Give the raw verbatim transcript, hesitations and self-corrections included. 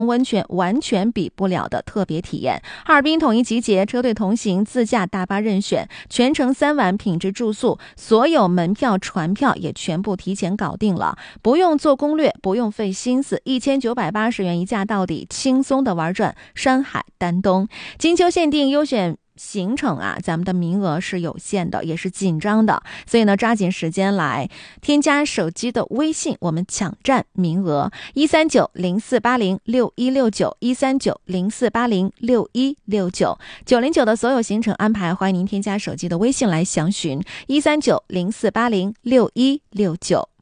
温泉完全比不了的特别体验。哈尔滨统一集结，车队同行，自驾大巴任选，全程三晚品质住宿，所有门票船票也全部提前搞定了，不用做攻略，不用费心思，一千九百八十元一价到底，轻松的玩转山海丹东。金秋限定优选行程啊，咱们的名额是有限的，也是紧张的，所以呢，抓紧时间来添加手机的微信，我们抢占名额一三九零四八零六一六九一三九零四八零六一六九九零九的所有行程安排，欢迎您添加手机的微信来详询一三九零四八零六一六九。